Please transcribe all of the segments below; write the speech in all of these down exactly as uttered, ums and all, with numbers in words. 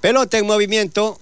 Pelota en movimiento.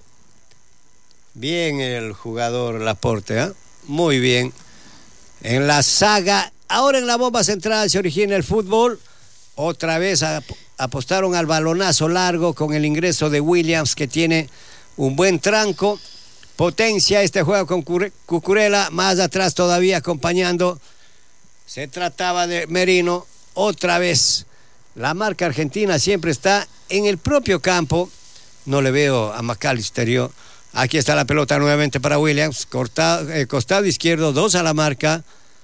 Bien el jugador Laporte, ¿eh? Muy bien. En la saga, ahora en la bomba central se origina el fútbol. Otra vez ap- apostaron al balonazo largo con el ingreso de Williams, que tiene un buen tranco. Potencia este juego con Cucurella, más atrás todavía acompañando. Se trataba de Merino. Otra vez la marca argentina siempre está en el propio campo. No le veo a McAllister yo. Aquí está la pelota nuevamente para Williams. Cortado, eh, costado izquierdo, dos a la marca.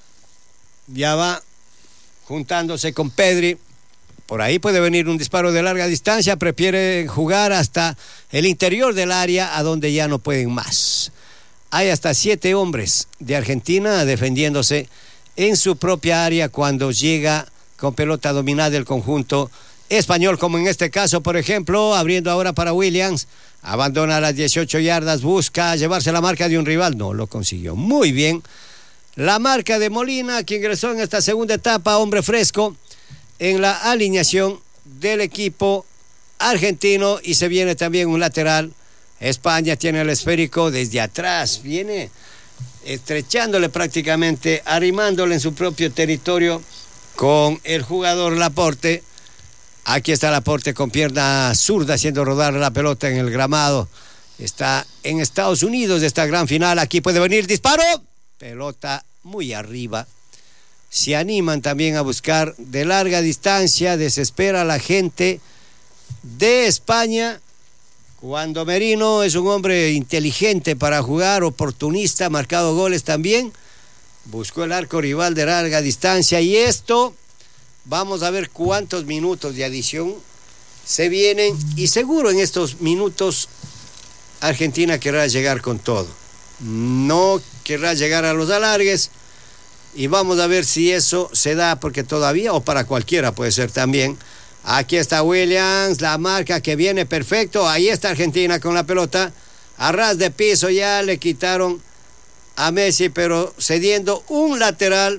Ya va juntándose con Pedri. Por ahí puede venir un disparo de larga distancia. Prefiere jugar hasta el interior del área, a donde ya no pueden más. Hay hasta siete hombres de Argentina defendiéndose en su propia área cuando llega con pelota dominada el conjunto español, como en este caso, por ejemplo, abriendo ahora para Williams. Abandona las dieciocho yardas, busca llevarse la marca de un rival. No lo consiguió. Muy bien. La marca de Molina, que ingresó en esta segunda etapa, hombre fresco, en la alineación del equipo argentino. Y se viene también un lateral. España tiene el esférico desde atrás. Viene estrechándole prácticamente, arrimándole en su propio territorio con el jugador Laporte. Aquí está Laporte con pierna zurda haciendo rodar la pelota en el gramado. Está en Estados Unidos esta gran final. Aquí puede venir disparo. Pelota muy arriba. Se animan también a buscar de larga distancia. Desespera la gente de España. Cuando Merino es un hombre inteligente para jugar, oportunista, ha marcado goles también. Buscó el arco rival de larga distancia. Y esto... Vamos a ver cuántos minutos de adición se vienen, y seguro en estos minutos Argentina querrá llegar con todo. No querrá llegar a los alargues, y vamos a ver si eso se da, porque todavía, o para cualquiera puede ser también. Aquí está Williams, la marca que viene perfecto. Ahí está Argentina con la pelota a ras de piso. Ya le quitaron a Messi, pero cediendo un lateral.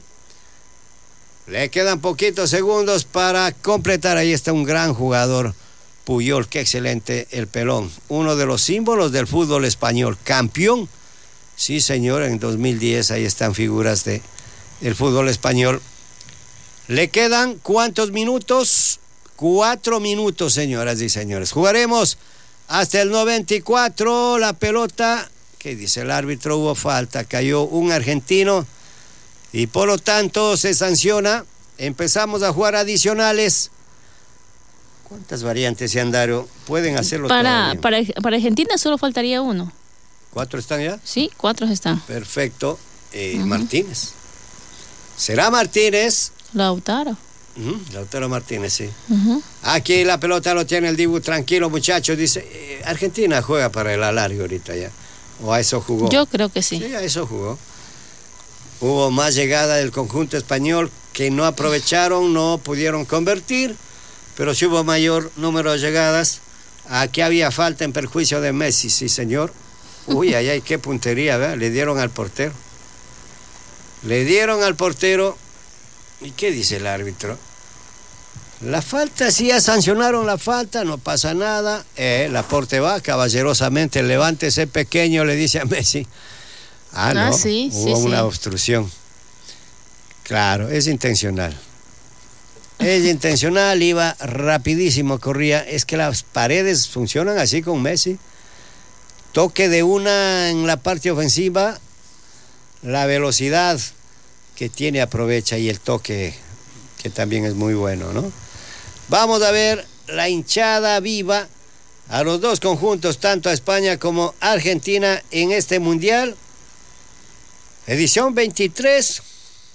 Le quedan poquitos segundos para completar. Ahí está un gran jugador, Puyol. Qué excelente el pelón. Uno de los símbolos del fútbol español. Campeón. Sí, señor, en dos mil diez. Ahí están figuras de, del fútbol español. Le quedan ¿cuántos minutos? Cuatro minutos, señoras y señores. Jugaremos hasta el noventa y cuatro. La pelota, ¿qué dice el árbitro? Hubo falta. Cayó un argentino. Y por lo tanto se sanciona. Empezamos a jugar adicionales. ¿Cuántas variantes se han dado? Pueden hacerlo para, para, para Argentina solo faltaría uno. ¿Cuatro están ya? Sí, cuatro están. Perfecto. Eh, uh-huh. Martínez. ¿Será Martínez? Lautaro. Uh-huh. Lautaro Martínez, sí. Uh-huh. Aquí la pelota lo tiene el Dibu. Tranquilo, muchachos. Dice, eh, Argentina juega para el alargue ahorita ya. ¿O a eso jugó? Yo creo que sí. Sí, a eso jugó. Hubo más llegada del conjunto español que no aprovecharon, no pudieron convertir, pero sí hubo mayor número de llegadas. Aquí había falta en perjuicio de Messi, sí, señor. Uy, ay, ay, qué puntería, ¿verdad? Le dieron al portero. Le dieron al portero. ¿Y qué dice el árbitro? La falta, sí, ya sancionaron la falta, no pasa nada. Eh, Laporte va caballerosamente, levántese pequeño, le dice a Messi. Ah, no, ah, sí, hubo sí, una sí. obstrucción. Claro, es intencional. Es intencional, iba rapidísimo, corría. Es que las paredes funcionan así con Messi. Toque de una en la parte ofensiva, la velocidad que tiene aprovecha, y el toque que también es muy bueno, ¿no? Vamos a ver la hinchada viva a los dos conjuntos, tanto a España como a Argentina, en este mundial. Edición veintitrés,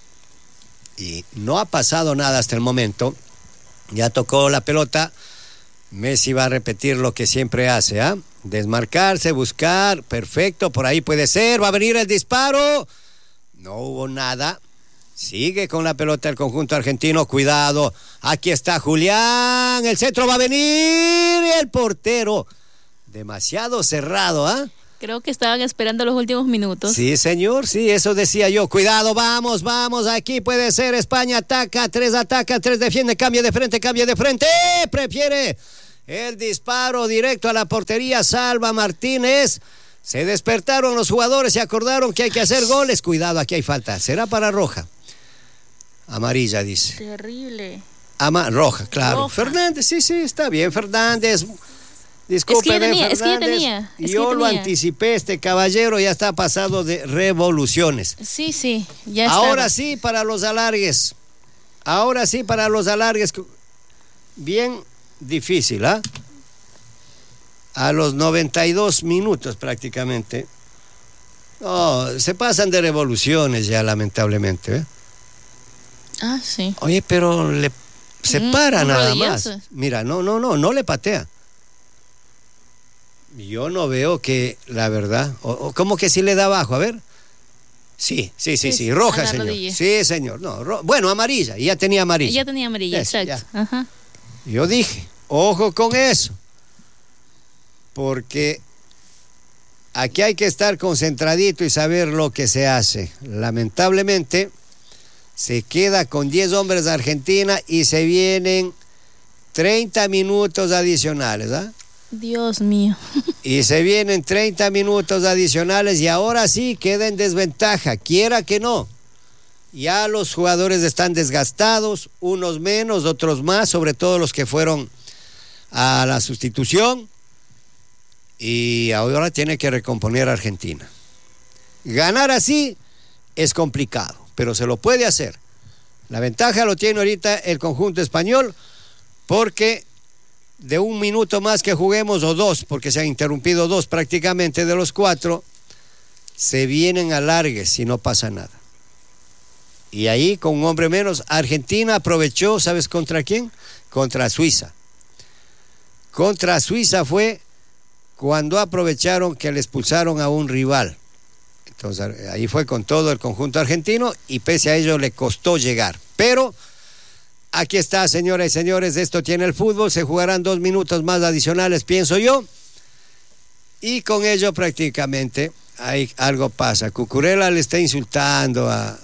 y no ha pasado nada hasta el momento. Ya tocó la pelota. Messi va a repetir lo que siempre hace, ¿ah? ¿eh? Desmarcarse, buscar, perfecto, por ahí puede ser, va a venir el disparo. No hubo nada. Sigue con la pelota el conjunto argentino, cuidado. Aquí está Julián, el centro va a venir, y el portero demasiado cerrado, ¿ah? ¿eh? Creo que estaban esperando los últimos minutos. Sí, señor, sí, eso decía yo. Cuidado, vamos, vamos, aquí puede ser. España ataca, tres ataca, tres defiende, cambia de frente, cambia de frente. Prefiere El disparo directo a la portería, salva Martínez. Se despertaron los jugadores, se acordaron que hay que hacer goles. Cuidado, aquí hay falta. Será para roja. Amarilla, dice. Terrible. Ama roja, claro. Roja. Fernández, sí, sí, está bien. Fernández. Discúlpeme, tenía, es que ya Fernández. tenía, es que Yo ya lo tenía. anticipé, este caballero ya está pasado de revoluciones. Sí, sí, ya Ahora estaba. sí para los alargues. Ahora sí para los alargues. Bien difícil, ¿ah? A los noventa y dos minutos prácticamente. No, se pasan de revoluciones ya, lamentablemente, ¿eh? Ah, sí. Oye, pero le se Un- para un nada rodillazo. más. Mira, no, no, no, no le patea. Yo no veo que, la verdad, o, o como que sí le da abajo, a ver. Sí, sí, sí, Sí, sí, roja, a la señor. rodilla. Sí, señor. No, ro- bueno, amarilla, ya tenía amarilla. Ya tenía amarilla, Eso, exacto. ya. Ajá. Yo dije, ojo con eso, porque aquí hay que estar concentradito y saber lo que se hace. Lamentablemente, se queda con diez hombres de Argentina y se vienen treinta minutos adicionales, ¿ah? Dios mío. Y se vienen treinta minutos adicionales y ahora sí queda en desventaja, quiera que no. Ya los jugadores están desgastados, unos menos, otros más, sobre todo los que fueron a la sustitución. Y ahora tiene que recomponer a Argentina. Ganar así es complicado, pero se lo puede hacer. La ventaja lo tiene ahorita el conjunto español, porque de un minuto más que juguemos, o dos, porque se han interrumpido dos prácticamente de los cuatro, se vienen alargues si no pasa nada. Y ahí, con un hombre menos, Argentina aprovechó, ¿sabes contra quién? Contra Suiza. Contra Suiza fue cuando aprovecharon que le expulsaron a un rival. Entonces, ahí fue con todo el conjunto argentino y pese a ello le costó llegar. Pero aquí está, señoras y señores, esto tiene el fútbol, se jugarán dos minutos más adicionales, pienso yo, y con ello prácticamente ahí algo pasa. Cucurella le está insultando a...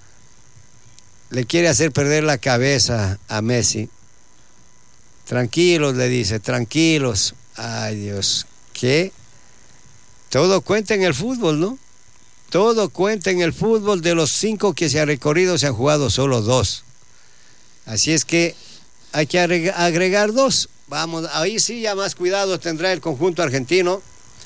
le quiere hacer perder la cabeza a Messi. Tranquilos, le dice, tranquilos. Ay, Dios, ¿qué? Todo cuenta en el fútbol, ¿no? Todo cuenta en el fútbol. De los cinco que se han recorrido, se han jugado solo dos. Así es que hay que agregar dos. Vamos, ahí sí ya más cuidado tendrá el conjunto argentino.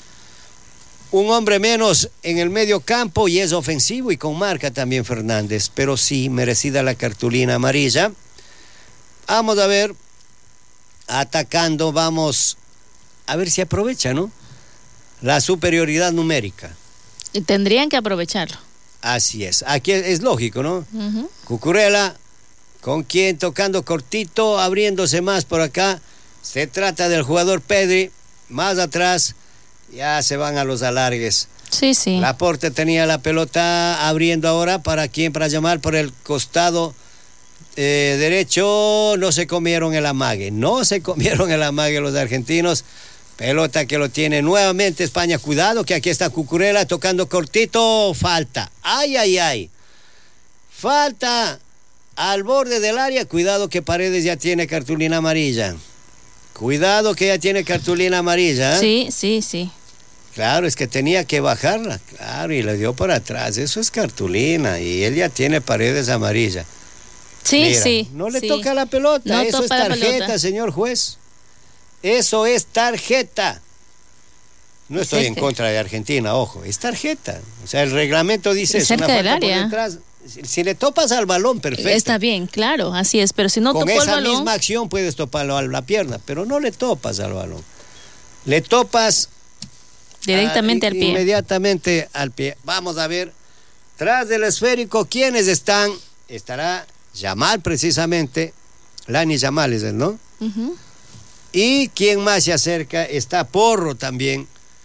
Un hombre menos en el medio campo y es ofensivo y con marca también Fernández, pero sí merecida la cartulina amarilla. Vamos a ver, atacando, vamos a ver si aprovecha, ¿no? La superioridad numérica. Y tendrían que aprovecharlo. Así es, aquí es, es lógico, ¿no? Ujú. Cucurella, con quien tocando cortito, abriéndose más por acá. Se trata del jugador Pedri, más atrás. Ya se van a los alargues. Sí, sí. Laporte tenía la pelota abriendo ahora. ¿Para quién? Para llamar por el costado eh, derecho. No se comieron el amague. No se comieron el amague los argentinos. Pelota que lo tiene nuevamente España. Cuidado que aquí está Cucurella tocando cortito. Falta. Ay, ay, ay. Falta al borde del área. Cuidado que Paredes ya tiene cartulina amarilla. Cuidado que ya tiene cartulina amarilla, ¿eh? Sí, sí, sí. Claro, es que tenía que bajarla, claro, y le dio por atrás. Eso es cartulina y él ya tiene Paredes amarilla. Sí, Mira, sí. no le sí. toca la pelota, No eso es toca la tarjeta, pelota. señor juez. Eso es tarjeta. No estoy Sí, en sí. contra de Argentina, ojo, es tarjeta. O sea, el reglamento dice eso, Cerca una del falta por área. detrás. Si, si le topas al balón, perfecto. Está bien, claro, así es. Pero si no Con tocó el esa balón, misma acción puedes toparlo a la pierna, pero no le topas al balón. Le topas directamente ah, al pie. Inmediatamente al pie. Vamos a ver, tras del esférico, ¿quiénes están? Estará Yamal precisamente, Lani Yamal es él, ¿no? Ujú. Y ¿quién más se acerca? Está Porro también.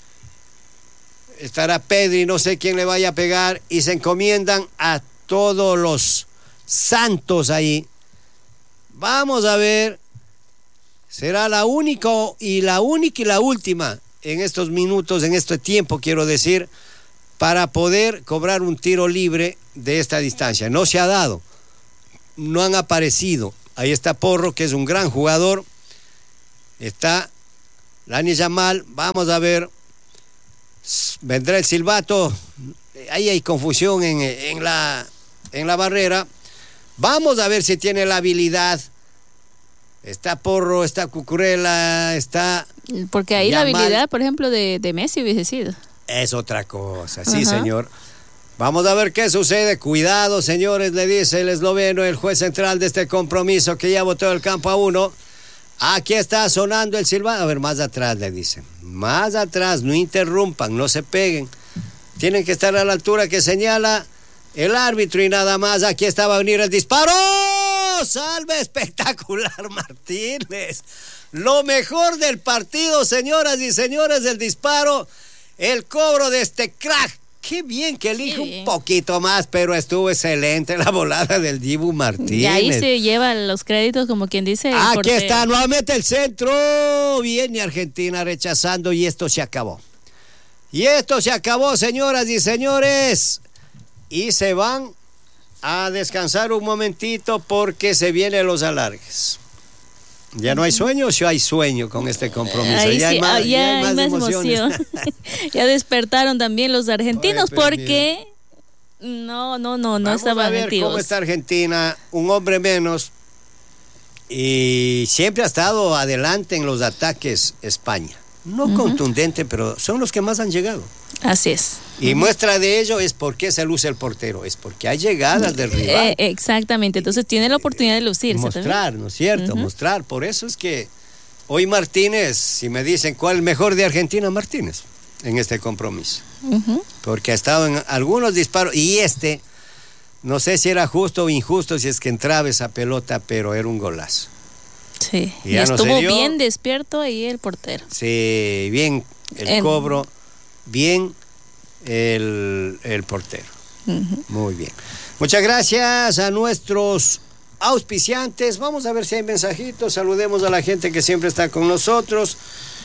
Estará Pedri, no sé quién le vaya a pegar, y se encomiendan a todos los santos ahí. Vamos a ver, será la única y la única y la última en estos minutos, en este tiempo, quiero decir, para poder cobrar un tiro libre de esta distancia. No se ha dado, no han aparecido. Ahí está Porro, que es un gran jugador, Está Lani Yamal, vamos a ver. Vendrá el silbato. Ahí hay confusión en, en, la, en la barrera. Vamos a ver si tiene la habilidad. Está Porro, está Cucurella, está... Porque ahí Yamal. La habilidad, por ejemplo, de, de Messi hubiese sido. Es otra cosa, sí, Ajá. señor. Vamos a ver qué sucede. Cuidado, señores, le dice el esloveno, el juez central de este compromiso, que ya votó el campo a uno. Aquí está sonando el silbato. A ver, más atrás le dicen. Más atrás, no interrumpan, no se peguen. Tienen que estar a la altura que señala el árbitro y nada más. Aquí está, va a venir el disparo. ¡Salve espectacular, Martínez! Lo mejor del partido, señoras y señores, del disparo. El cobro de este crack. Qué bien que elige un poquito más, pero estuvo excelente la volada del Dibu Martínez. Y ahí se lleva los créditos, como quien dice. El Aquí portero. está nuevamente el centro. Viene Argentina rechazando y esto se acabó. Y esto se acabó, señoras y señores. Y se van a descansar un momentito porque se vienen los alargues. Ya no hay sueño, o sí hay sueño con este compromiso. Ahí ya sí, hay más, ya ya hay hay más más emociones. emoción. Ya despertaron también los argentinos. Oye, pero porque no, no, no, no Vamos estaban a ver activos. cómo está Argentina, un hombre menos, y siempre ha estado adelante en los ataques España. No uh-huh. contundente, pero son los que más han llegado. Así es. Y uh-huh. muestra de ello es por qué se luce el portero, es porque hay llegadas del rival. Eh, exactamente, entonces tiene la oportunidad de lucirse. Mostrar, también. ¿no es cierto? Uh-huh. Mostrar, por eso es que hoy Martínez, si me dicen cuál es el mejor de Argentina, Martínez, en este compromiso. Uh-huh. Porque ha estado en algunos disparos, y este, no sé si era justo o injusto, si es que entraba esa pelota, pero era un golazo. Sí, y, y estuvo no bien despierto ahí el portero. Sí, bien el en... cobro, bien el, el portero. Uh-huh. Muy bien. Muchas gracias a nuestros auspiciantes. Vamos a ver si hay mensajitos. Saludemos a la gente que siempre está con nosotros.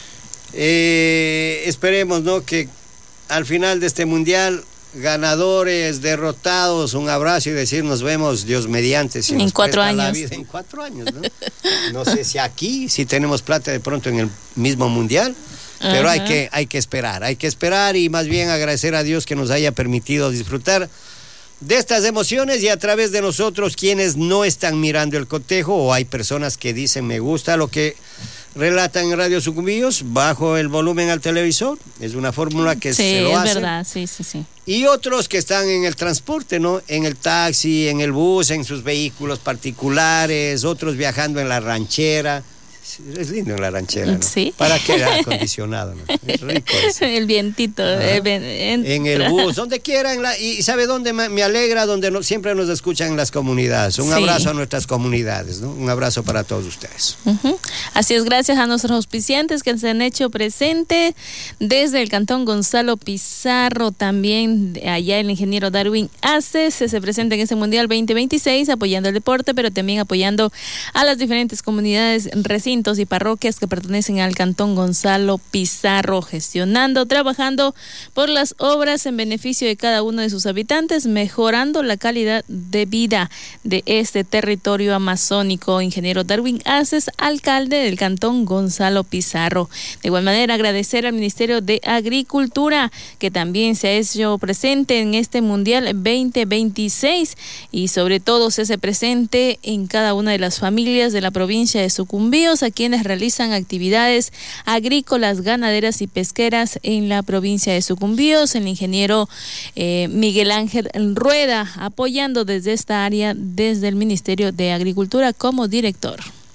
Eh, esperemos, ¿no?, que al final de este mundial, ganadores, derrotados, un abrazo y decir nos vemos, Dios mediante, si en nos cuatro años. La vida, en cuatro años, ¿no? No sé si aquí, si tenemos plata de pronto en el mismo mundial, pero uh-huh. hay que, hay que esperar, hay que esperar y más bien agradecer a Dios que nos haya permitido disfrutar de estas emociones y a través de nosotros quienes no están mirando el cotejo, o hay personas que dicen me gusta lo que relatan en Radio Sucumbíos, bajo el volumen al televisor, es una fórmula que sí, se lo hace. Sí, es verdad, sí, sí, sí. Y otros que están en el transporte, ¿no? En el taxi, en el bus, en sus vehículos particulares, otros viajando en la ranchera. Es lindo en la ranchera, ¿no? Sí. ¿Para qué acondicionado, no? Es rico eso. El vientito. El ven, en el bus, donde quiera. En la, y ¿sabe dónde me, me alegra? Donde no, siempre nos escuchan en las comunidades. Un sí. abrazo a nuestras comunidades, ¿no? Un abrazo para todos ustedes. Uh-huh. Así es, gracias a nuestros auspiciantes que se han hecho presente desde el Cantón Gonzalo Pizarro, también allá el ingeniero Darwin Aces se, se presenta en este Mundial veinte veintiséis apoyando el deporte, pero también apoyando a las diferentes comunidades, recintos y parroquias que pertenecen al Cantón Gonzalo Pizarro, gestionando, trabajando por las obras en beneficio de cada uno de sus habitantes, mejorando la calidad de vida de este territorio amazónico. Ingeniero Darwin Aces, alcalde del Cantón Gonzalo Pizarro. De igual manera, agradecer al Ministerio de Agricultura, que también se ha hecho presente en este Mundial veinte veintiséis y sobre todo se hace presente en cada una de las familias de la provincia de Sucumbíos, a quienes realizan actividades agrícolas, ganaderas y pesqueras en la provincia de Sucumbíos. El ingeniero eh, Miguel Ángel Rueda, apoyando desde esta área, desde el Ministerio de Agricultura como director.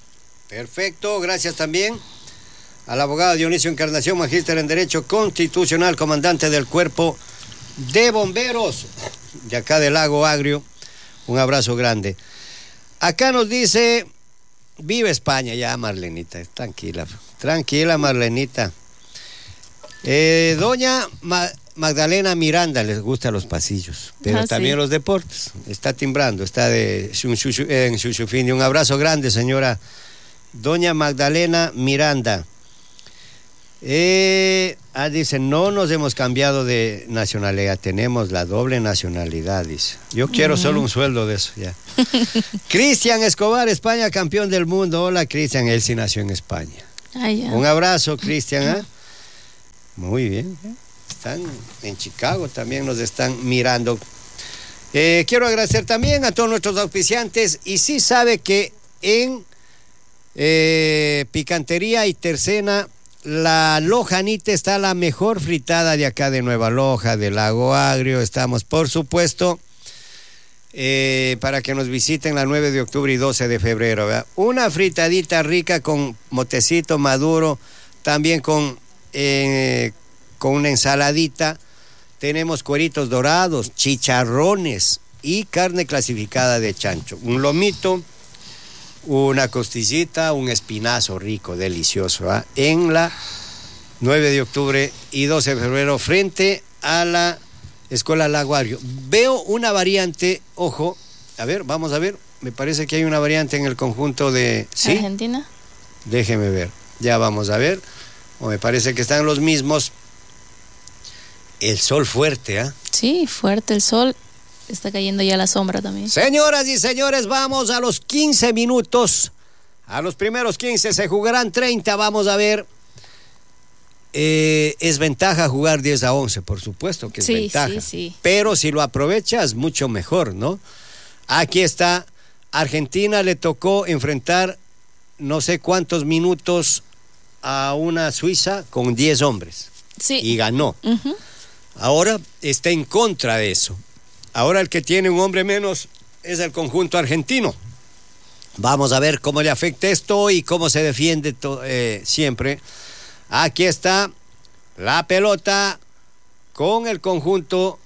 Perfecto, gracias también al abogado Dionisio Encarnación, magíster en Derecho Constitucional, comandante del Cuerpo de Bomberos de acá del Lago Agrio. Un abrazo grande. Acá nos dice... Viva España, ya Marlenita, tranquila, tranquila Marlenita. Eh, doña Ma- Magdalena Miranda les gustan los pasillos, pero ah, también sí. los deportes. Está timbrando, está de, en Xuxufini. Un abrazo grande, señora doña Magdalena Miranda. Eh, ah, dice, no nos hemos cambiado de nacionalidad, tenemos la doble nacionalidad, dice. Yo quiero uh-huh. solo un sueldo de eso, ya. Cristian Escobar, España, campeón del mundo. Hola, Cristian, él sí nació en España. Ah, ya. Un abrazo, Cristian. ¿eh? Muy bien. ¿eh? Están en Chicago, también nos están mirando. Eh, quiero agradecer también a todos nuestros auspiciantes. Y sí sabe que en eh, Picantería y Tercena, la Lojanita está la mejor fritada de acá de Nueva Loja, del Lago Agrio. Estamos, por supuesto, eh, para que nos visiten la nueve de octubre y doce de febrero. ¿verdad? Una fritadita rica con motecito maduro, también con, eh, con una ensaladita. Tenemos cueritos dorados, chicharrones y carne clasificada de chancho. Un lomito, una costillita, un espinazo rico, delicioso. ¿eh? En la nueve de octubre y doce de febrero, frente a la Escuela Lago Agrio. Veo una variante, ojo, a ver, vamos a ver. Me parece que hay una variante en el conjunto de... ¿sí? Argentina. Déjeme ver, ya vamos a ver. O me parece que están los mismos. El sol fuerte, ¿ah? ¿eh? Sí, fuerte el sol. Está cayendo ya la sombra también. Señoras y señores, vamos a los quince minutos. A los primeros quince se jugarán treinta. Vamos a ver. Eh, es ventaja jugar diez a once, por supuesto que es sí, ventaja. Sí, sí. Pero si lo aprovechas, mucho mejor, ¿no? Aquí está. Argentina le tocó enfrentar no sé cuántos minutos a una Suiza con diez hombres. Sí. Y ganó. Uh-huh. Ahora está en contra de eso. Ahora el que tiene un hombre menos es el conjunto argentino. Vamos a ver cómo le afecta esto y cómo se defiende to- eh, siempre. Aquí está la pelota con el conjunto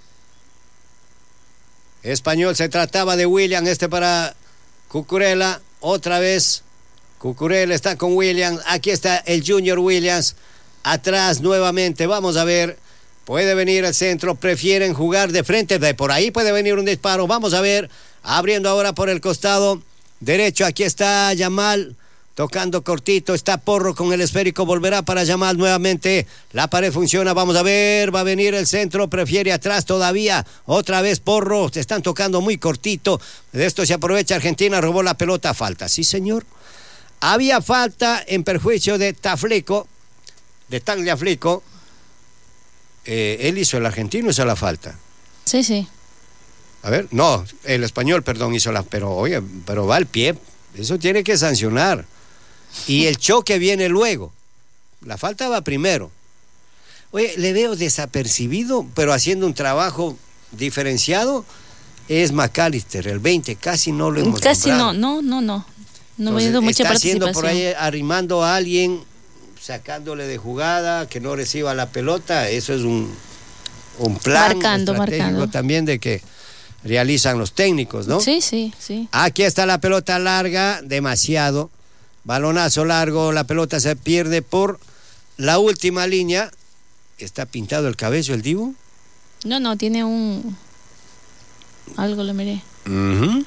español. Se trataba de William, este para Cucurella. Otra vez Cucurella está con Williams. Aquí está el Junior Williams. Atrás nuevamente. Vamos a ver. Puede venir el centro, prefieren jugar de frente, de por ahí puede venir un disparo, vamos a ver, abriendo ahora por el costado derecho, aquí está Yamal, tocando cortito, está Porro con el esférico, volverá para Yamal nuevamente, la pared funciona, vamos a ver, va a venir el centro, prefiere atrás todavía, otra vez Porro, se están tocando muy cortito, de esto se aprovecha Argentina, robó la pelota, falta, sí señor, había falta en perjuicio de Taflico, de Tagliafico. Eh, él hizo el argentino, hizo la falta. Sí, sí. A ver, no, el español, perdón, hizo la, pero oye, pero va al pie, eso tiene que sancionar. Y el choque viene luego. La falta va primero. Oye, le veo desapercibido, pero haciendo un trabajo diferenciado, es McAllister, el veinte, casi no lo hemos Casi nombrado. no, no, no, no. No me Entonces, ha ido mucha está participación. haciendo por ahí, arrimando a alguien, sacándole de jugada, que no reciba la pelota, eso es un, un plan marcando, estratégico marcando. también de que realizan los técnicos, ¿no? Sí, sí, sí. Aquí está la pelota larga, demasiado, balonazo largo, la pelota se pierde por la última línea. ¿Está pintado el cabello el Dibu? No, no, tiene un... algo le miré. Uh-huh.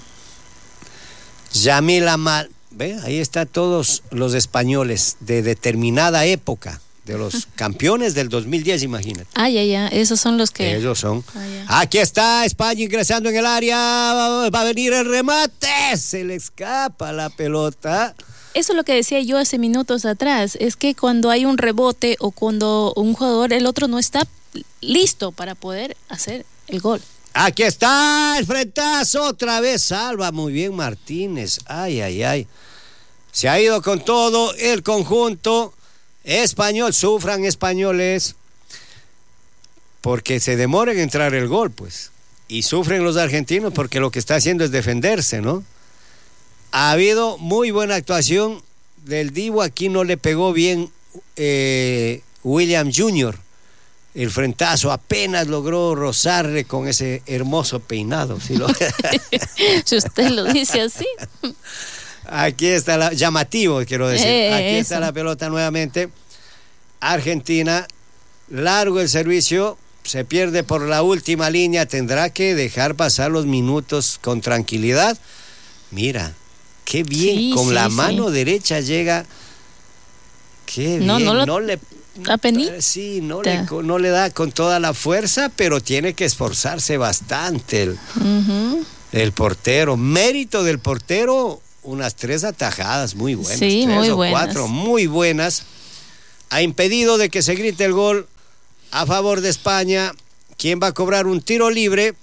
Yamil Amal. Ve, ahí está todos los españoles de determinada época, de los campeones del dos mil diez, imagínate. Ah, ya, ya, esos son los que... Ellos son. Ah, ya. Aquí está España ingresando en el área, va a venir el remate, se le escapa la pelota. Eso es lo que decía yo hace minutos atrás, es que cuando hay un rebote o cuando un jugador, el otro no está listo para poder hacer el gol. Aquí está el frentazo, otra vez salva muy bien Martínez, ay, ay, ay. Se ha ido con todo el conjunto español, sufran españoles, porque se demora en entrar el gol, pues. Y sufren los argentinos porque lo que está haciendo es defenderse, ¿no? Ha habido muy buena actuación del Dibu, aquí no le pegó bien eh, William junior El frentazo apenas logró rozarle con ese hermoso peinado. ¿Sí lo... Si usted lo dice así. Aquí está la, llamativo, quiero decir. Eh, Aquí eso. está la pelota nuevamente. Argentina, largo el servicio, se pierde por la última línea, tendrá que dejar pasar los minutos con tranquilidad. Mira, qué bien, Sí, con sí, la sí. mano derecha llega. Qué No, bien, no lo- no le... Apenita. Sí, no le, no le da con toda la fuerza, pero tiene que esforzarse bastante el, Ujú. el portero. Mérito del portero unas tres atajadas muy buenas. Sí, tres muy o buenas. cuatro muy buenas. Ha impedido de que se grite el gol a favor de España. ¿Quién va a cobrar un tiro libre?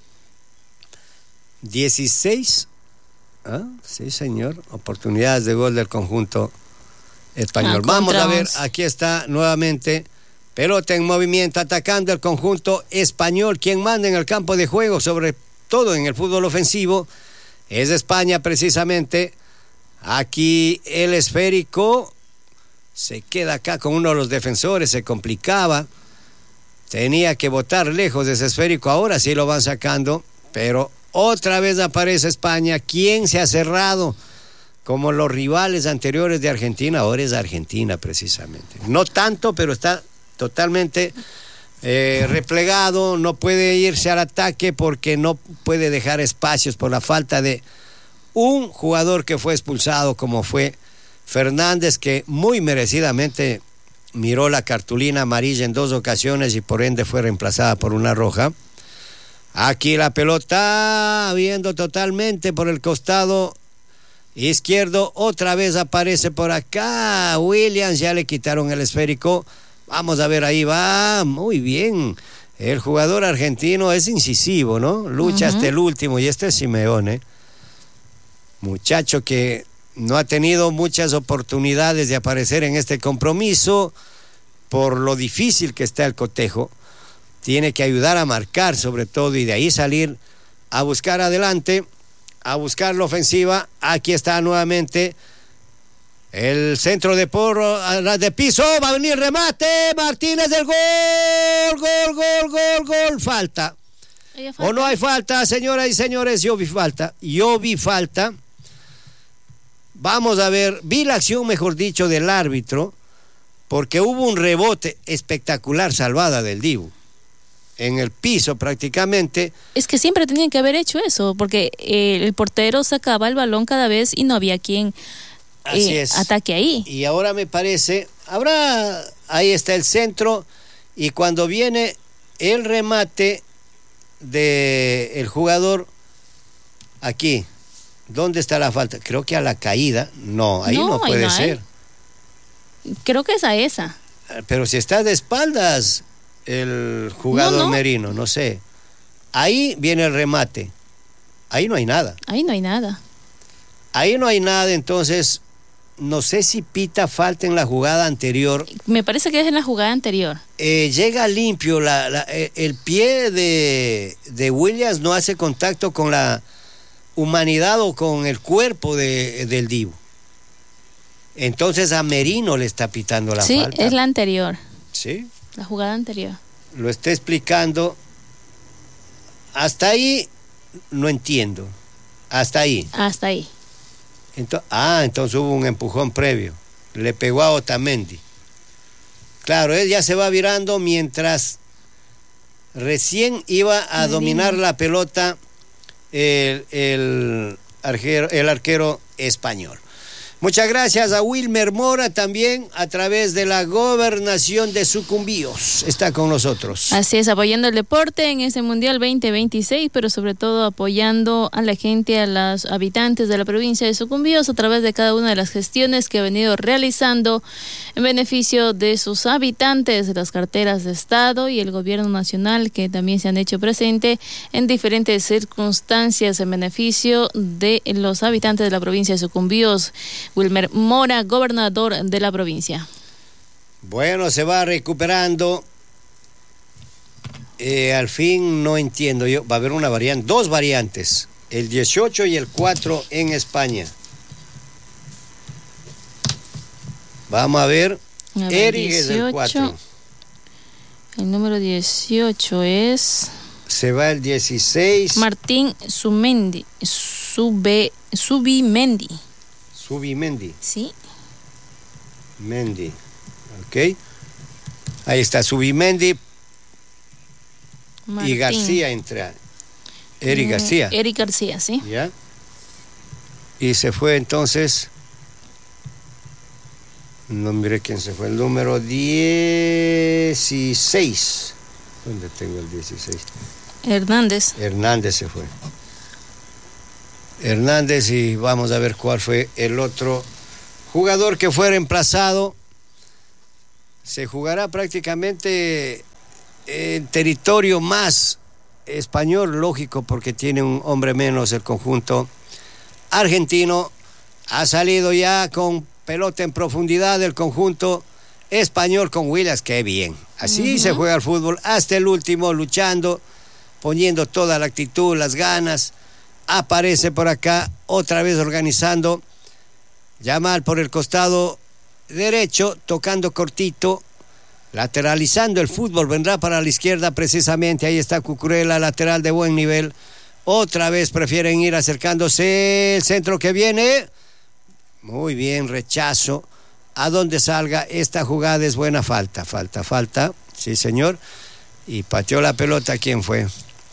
dieciséis. Ah, sí, señor. Oportunidades de gol del conjunto español. Ah, Vamos a ver, once. aquí está nuevamente. Pelota en movimiento, atacando el conjunto español. Quien manda en el campo de juego, sobre todo en el fútbol ofensivo, es España precisamente. Aquí el esférico se queda acá con uno de los defensores, se complicaba. Tenía que botar lejos de ese esférico, ahora sí lo van sacando, pero otra vez aparece España. ¿Quién se ha cerrado? Como los rivales anteriores de Argentina, ahora es Argentina precisamente. No tanto, pero está totalmente eh, replegado, no puede irse al ataque porque no puede dejar espacios por la falta de un jugador que fue expulsado, como fue Fernández, que muy merecidamente miró la cartulina amarilla en dos ocasiones y por ende fue reemplazada por una roja. Aquí la pelota viendo totalmente por el costado izquierdo, otra vez aparece por acá Williams, ya le quitaron el esférico. Vamos a ver, ahí va, muy bien. El jugador argentino es incisivo, ¿no? Lucha uh-huh. hasta el último, y este es Simeone, muchacho que no ha tenido muchas oportunidades de aparecer en este compromiso por lo difícil que está el cotejo. Tiene que ayudar a marcar sobre todo y de ahí salir a buscar adelante, a buscar la ofensiva. Aquí está nuevamente el centro de porro, de piso, va a venir remate, Martínez del gol, gol, gol, gol, gol, falta. O no hay falta, señoras y señores, yo vi falta, yo vi falta. Vamos a ver, vi la acción, mejor dicho, del árbitro, porque hubo un rebote espectacular salvada del Dibu. En el piso prácticamente. Es que siempre tenían que haber hecho eso, porque eh, el portero sacaba el balón cada vez y no había quien Así eh, es. ataque ahí. Y ahora me parece, habrá, ahí está el centro, y cuando viene el remate de el jugador, aquí, ¿dónde está la falta? Creo que a la caída, no, ahí no, no puede no ser. Creo que es a esa. Pero si está de espaldas el jugador no, no. Merino, no sé. Ahí viene el remate. Ahí no hay nada. Ahí no hay nada. Ahí no hay nada, entonces no sé si pita falta en la jugada anterior. Me parece que es en la jugada anterior. Eh, llega limpio, la, la, el pie de, de Williams no hace contacto con la humanidad o con el cuerpo de, del Dibu. Entonces a Merino le está pitando la sí, falta. Sí, es la anterior. Sí. La jugada anterior. Lo está explicando. Hasta ahí no entiendo. Hasta ahí. Hasta ahí. Entonces, ah, entonces hubo un empujón previo. Le pegó a Otamendi. Claro, él ya se va virando mientras recién iba a Muy dominar bien. la pelota el, el, arquero, el arquero español. Muchas gracias a Wilmer Mora también a través de la gobernación de Sucumbíos. Está con nosotros. Así es, apoyando el deporte en ese Mundial veinte veintiséis, pero sobre todo apoyando a la gente, a los habitantes de la provincia de Sucumbíos a través de cada una de las gestiones que ha venido realizando en beneficio de sus habitantes, de las carteras de Estado y el gobierno nacional, que también se han hecho presente en diferentes circunstancias en beneficio de los habitantes de la provincia de Sucumbíos. Wilmer Mora, gobernador de la provincia. Bueno, se va recuperando. Eh, al fin no entiendo yo. Va a haber una variante, dos variantes, el dieciocho y el cuatro en España. Vamos a ver. A ver Eric es el cuatro. El número dieciocho es. Se va el dieciséis. Martín Sumendi. Sube, Subimendi. Subimendi. Sí. Mendy. Ok. Ahí está Subimendi. Martín. Y García entra. Eric mm, García. Eric García, sí. Ya. Y se fue entonces. No mire quién se fue. El número dieciséis. ¿Dónde tengo el dieciséis? Hernández. Hernández se fue. Hernández, y vamos a ver cuál fue el otro jugador que fue reemplazado. Se jugará prácticamente en territorio más español, lógico, porque tiene un hombre menos el conjunto argentino. Ha salido ya con pelota en profundidad el conjunto español con Williams. Qué bien, así uh-huh. se juega el fútbol hasta el último, luchando, poniendo toda la actitud, las ganas. Aparece por acá otra vez organizando Yamal por el costado derecho, tocando cortito, lateralizando el fútbol. Vendrá para la izquierda precisamente. Ahí está Cucurella, lateral de buen nivel. Otra vez prefieren ir acercándose. El centro que viene, muy bien, rechazo. A donde salga esta jugada es buena. Falta, falta, falta. Sí, señor. Y pateó la pelota. ¿Quién fue?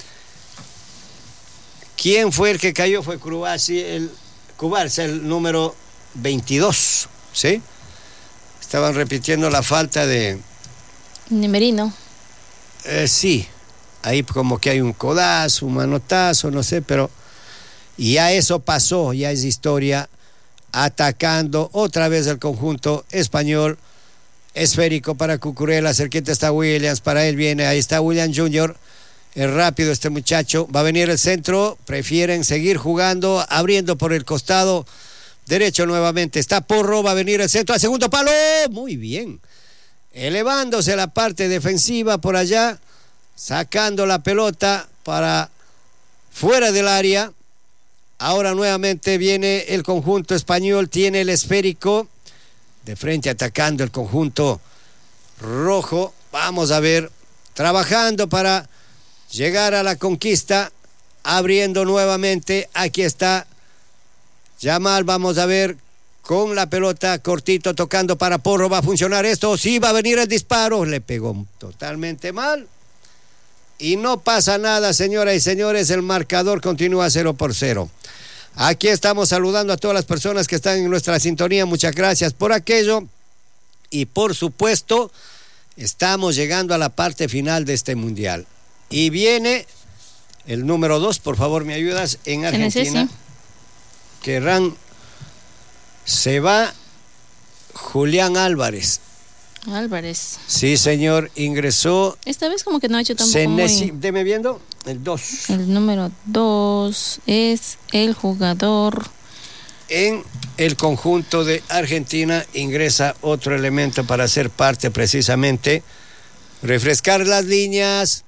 ¿Quién fue el que cayó? Fue Cubarsi, el Cubarsi, el número veintidós, ¿sí? Estaban repitiendo la falta de... Merino. Eh, sí, ahí como que hay un codazo, un manotazo, no sé, pero ya eso pasó, ya es historia. Atacando otra vez el conjunto español. Esférico para Cucurella, cerquita está Williams, para él viene, ahí está Williams junior Es rápido este muchacho, va a venir el centro, prefieren seguir jugando, abriendo por el costado derecho nuevamente, está Porro, va a venir el centro al segundo palo, muy bien, elevándose la parte defensiva por allá, sacando la pelota para fuera del área. Ahora nuevamente viene el conjunto español, tiene el esférico, de frente atacando el conjunto rojo, vamos a ver, trabajando para llegar a la conquista, abriendo nuevamente, aquí está Yamal, vamos a ver, con la pelota cortito, tocando para Porro, va a funcionar esto, sí va a venir el disparo, le pegó totalmente mal, y no pasa nada, señoras y señores, el marcador continúa cero por cero. Aquí estamos saludando a todas las personas que están en nuestra sintonía, muchas gracias por aquello, y por supuesto, estamos llegando a la parte final de este mundial. Y viene el número dos, por favor, ¿me ayudas? En Argentina. Sí, sí. Querrán, se va Julián Álvarez. Álvarez. Sí, señor, ingresó. Esta vez como que no ha hecho tampoco Senesi, muy... Deme viendo, el dos. El número dos es el jugador. En el conjunto de Argentina ingresa otro elemento para ser parte precisamente, refrescar las líneas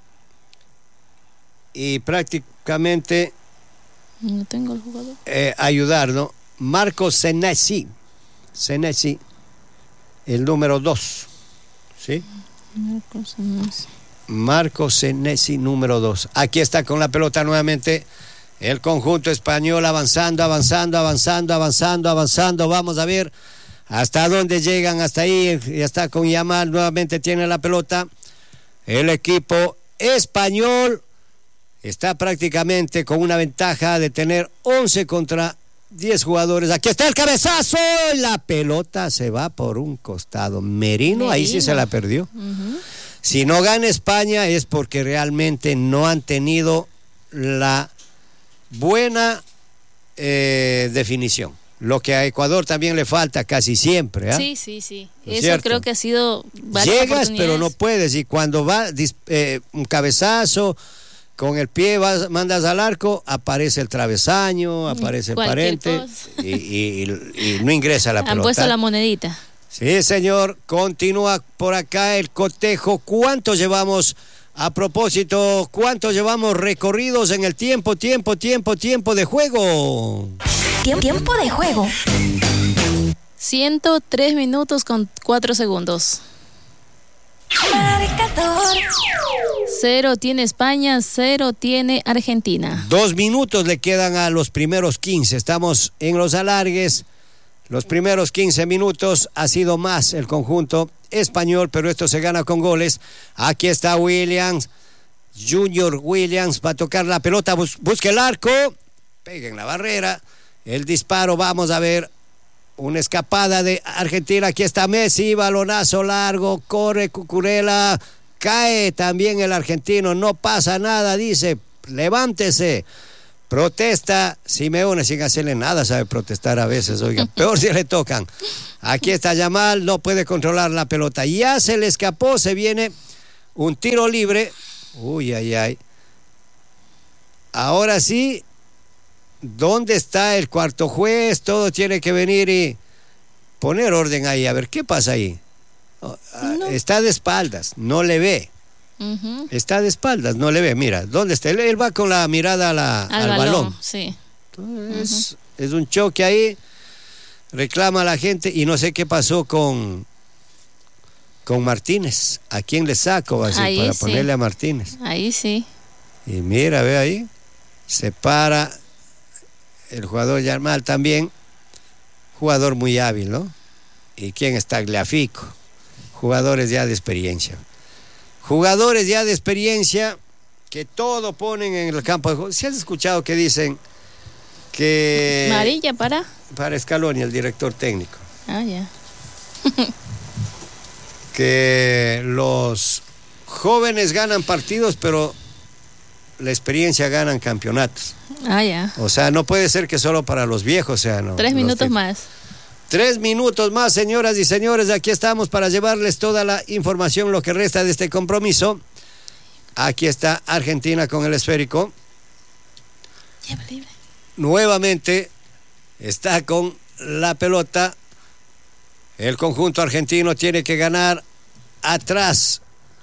y prácticamente no tengo el jugador eh, ayudar, ¿no? Marco Senesi, Senesi, el número dos, ¿sí? Marco Senesi. Marco Senesi, número dos. Aquí está con la pelota nuevamente el conjunto español, avanzando, avanzando, avanzando, avanzando, avanzando. Vamos a ver hasta dónde llegan, hasta ahí. Ya está con Yamal, nuevamente tiene la pelota. El equipo español está prácticamente con una ventaja de tener once contra diez jugadores. Aquí está el cabezazo, la pelota se va por un costado. Merino, Merino. Ahí sí se la perdió. Uh-huh. Si no gana España es porque realmente no han tenido la buena eh, definición. Lo que a Ecuador también le falta casi siempre. ¿eh? Sí, sí, sí. ¿No Eso cierto? Creo que ha sido Llegas, pero no puedes. Y cuando va eh, un cabezazo con el pie, vas, mandas al arco, aparece el travesaño, aparece el parente y, y, y, y no ingresa la Han pelota. Han puesto la monedita. Sí, señor. Continúa por acá el cotejo. ¿Cuánto llevamos? A propósito, ¿cuánto llevamos recorridos en el tiempo, tiempo, tiempo, tiempo de juego? Tiempo de juego. ciento tres minutos con cuatro segundos. Marcador. Cero tiene España, cero tiene Argentina. Dos minutos le quedan a los primeros quince. Estamos en los alargues. Los primeros quince minutos ha sido más el conjunto español, pero esto se gana con goles. Aquí está Williams, Junior Williams, va a tocar la pelota, bus- busca el arco, pega en la barrera, el disparo, vamos a ver, una escapada de Argentina, aquí está Messi, balonazo largo, corre Cucurella, cae también el argentino, no pasa nada, dice, levántese, Protesta Simeone sin hacerle nada, sabe protestar a veces, oiga, peor si le tocan. Aquí está Yamal, no puede controlar la pelota. Ya se le escapó, se viene un tiro libre. Uy, ay, ay. Ahora sí, ¿dónde está el cuarto juez? Todo tiene que venir y poner orden ahí. A ver, ¿qué pasa ahí? No. Está de espaldas, no le ve. Uh-huh. Está de espaldas, no le ve. Mira, ¿dónde está? Él, él va con la mirada a la, al, al balón. balón. Sí. Entonces, uh-huh. es un choque ahí. Reclama a la gente y no sé qué pasó con, con Martínez. ¿A quién le saco? Así, ahí para sí. ponerle a Martínez. Ahí sí. Y mira, ve ahí. Se para el jugador Yamal también. Jugador muy hábil, ¿no? ¿Y quién está? Tagliafico. Jugadores ya de experiencia. Jugadores ya de experiencia que todo ponen en el campo de juego. ¿Sí has escuchado que dicen que... Amarilla para... Para Scaloni, el director técnico. Ah, ya. Que los jóvenes ganan partidos, pero la experiencia ganan campeonatos. Ah, ya. O sea, no puede ser que solo para los viejos, o sea, no. Tres minutos te... más. Tres minutos más, señoras y señores. Aquí estamos para llevarles toda la información, lo que resta de este compromiso. Aquí está Argentina con el esférico. Lleva libre. Nuevamente está con la pelota. El conjunto argentino tiene que ganar atrás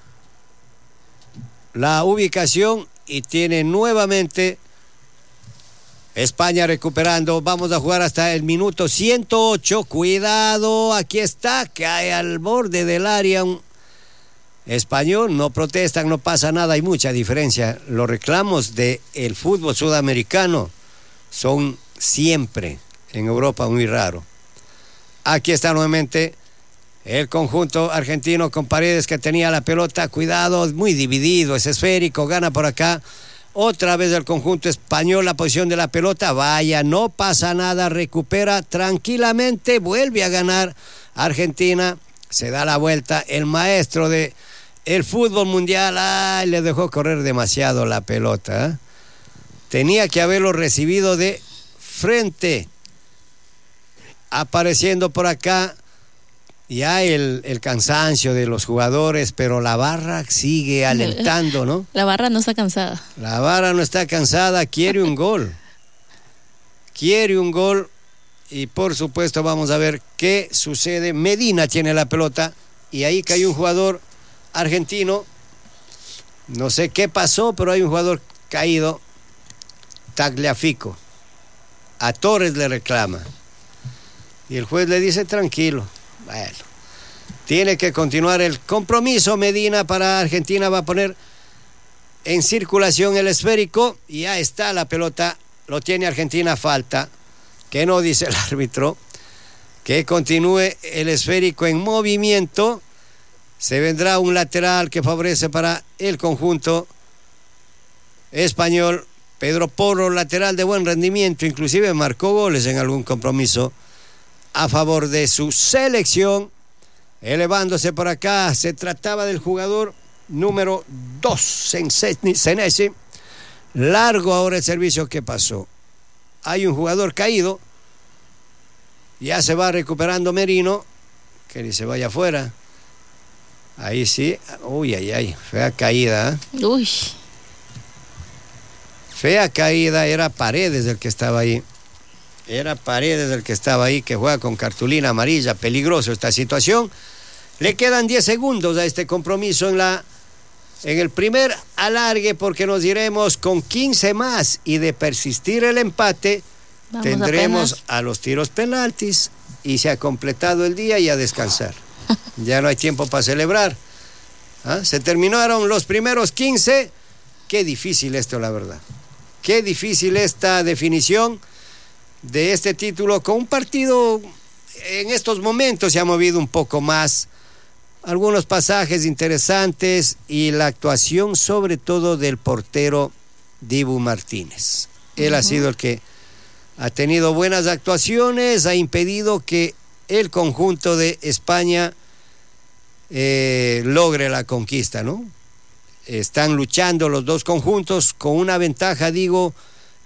la ubicación y tiene nuevamente España recuperando. Vamos a jugar hasta el minuto ciento ocho. Cuidado, aquí está, cae al borde del área un español. No protestan, no pasa nada. Hay mucha diferencia. Los reclamos del fútbol sudamericano son siempre en Europa muy raro. Aquí está nuevamente el conjunto argentino con Paredes, que tenía la pelota. Cuidado, muy dividido, es esférico, gana por acá. Otra vez el conjunto español, la posición de la pelota. Vaya, no pasa nada, recupera tranquilamente, vuelve a ganar Argentina. Se da la vuelta el maestro de el fútbol mundial. Ay, le dejó correr demasiado la pelota, ¿eh? Tenía que haberlo recibido de frente. Apareciendo por acá ya el, el cansancio de los jugadores, pero la barra sigue alentando, ¿no? La barra no está cansada. La barra no está cansada, quiere un gol. Quiere un gol. Y por supuesto vamos a ver qué sucede. Medina tiene la pelota y ahí cayó un jugador argentino. No sé qué pasó, pero hay un jugador caído. Tagliafico. A Torres le reclama. Y el juez le dice tranquilo. Bueno, tiene que continuar el compromiso. Medina para Argentina va a poner en circulación el esférico. Y ya está la pelota. Lo tiene Argentina, falta. Que no dice el árbitro. Que continúe el esférico en movimiento. Se vendrá un lateral que favorece para el conjunto español. Pedro Porro, lateral de buen rendimiento. Inclusive marcó goles en algún compromiso a favor de su selección. Elevándose por acá, se trataba del jugador número dos, Senesi. Largo ahora el servicio. ¿Qué pasó? Hay un jugador caído. Ya se va recuperando Merino, que ni se vaya afuera. Ahí sí. Uy, ay, ay, fea caída, ¿eh? Uy. Fea caída, era Paredes el que estaba ahí. Era Paredes el que estaba ahí, que juega con cartulina amarilla. Peligroso esta situación. Le quedan diez segundos a este compromiso en la en el primer alargue, porque nos iremos con quince más, y de persistir el empate Vamos tendremos apenas a los tiros penaltis y se ha completado el día y a descansar. Ya no hay tiempo para celebrar. ¿Ah? Se terminaron los primeros quince. Qué difícil esto, la verdad. Qué difícil esta definición de este título, con un partido en estos momentos se ha movido un poco más, algunos pasajes interesantes y la actuación sobre todo del portero Dibu Martínez. Él uh-huh. ha sido el que ha tenido buenas actuaciones, ha impedido que el conjunto de España eh, logre la conquista, ¿no? Están luchando los dos conjuntos con una ventaja, digo,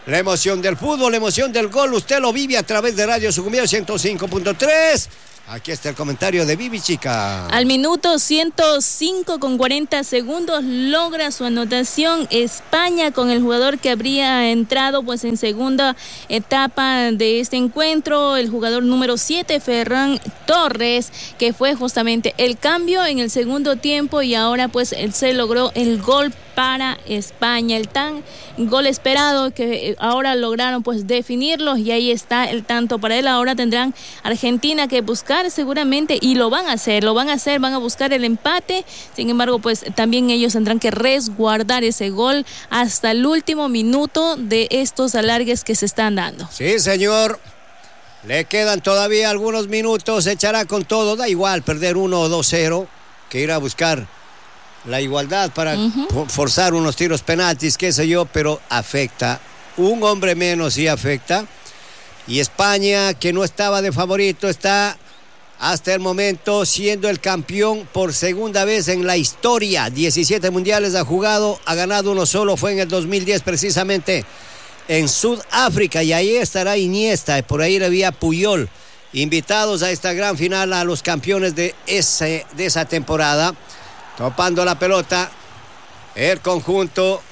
La emoción del fútbol, la emoción del gol, usted lo vive a través de Radio Sucumbíos ciento cinco punto tres. Aquí está el comentario de Vivi Chica. Al minuto ciento cinco con cuarenta segundos logra su anotación España con el jugador que habría entrado pues en segunda etapa de este encuentro, el jugador número siete, Ferran Torres, que fue justamente el cambio en el segundo tiempo y ahora pues se logró el gol para España, el tan gol esperado que ahora lograron pues definirlo y ahí está el tanto para él. Ahora tendrán Argentina que buscar seguramente y lo van a hacer, lo van a hacer, van a buscar el empate, sin embargo pues también ellos tendrán que resguardar ese gol hasta el último minuto de estos alargues que se están dando. Sí, señor, le quedan todavía algunos minutos, se echará con todo, da igual perder uno o dos cero que ir a buscar la igualdad para uh-huh. forzar unos tiros penaltis, qué sé yo, pero afecta. Un hombre menos sí afecta. Y España, que no estaba de favorito, está hasta el momento siendo el campeón por segunda vez en la historia. diecisiete mundiales ha jugado, ha ganado uno solo, fue en el dos mil diez precisamente en Sudáfrica. Y ahí estará Iniesta, por ahí había Puyol. Invitados a esta gran final a los campeones de, ese, de esa temporada. Topando la pelota el conjunto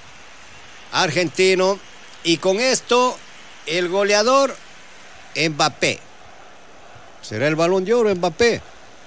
argentino y con esto el goleador Mbappé. ¿Será el Balón de Oro Mbappé?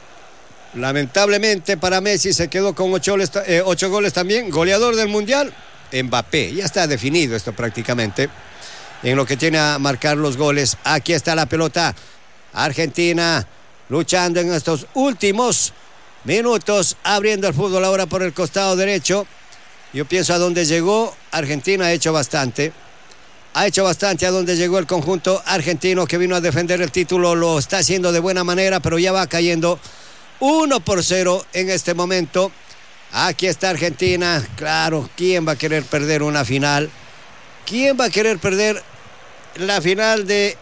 Lamentablemente para Messi se quedó con ocho, eh, ocho goles también. Goleador del Mundial Mbappé. Ya está definido esto prácticamente en lo que tiene a marcar los goles. Aquí está la pelota. Argentina luchando en estos últimos minutos, abriendo el fútbol ahora por el costado derecho. Yo pienso a donde llegó Argentina ha hecho bastante. Ha hecho bastante a donde llegó el conjunto argentino que vino a defender el título. Lo está haciendo de buena manera, pero ya va cayendo uno por cero en este momento. Aquí está Argentina. Claro, ¿quién va a querer perder una final? ¿Quién va a querer perder la final de